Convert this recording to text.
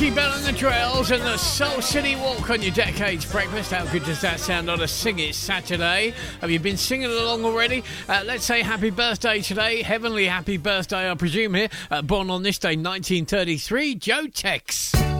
Bell and the Drells and the Soul City Walk on your Decades Breakfast. How good does that sound on a Sing It Saturday? Have you been singing along already? Let's say happy birthday today. Heavenly happy birthday, I presume here. Born on this day, 1933, Joe Tex.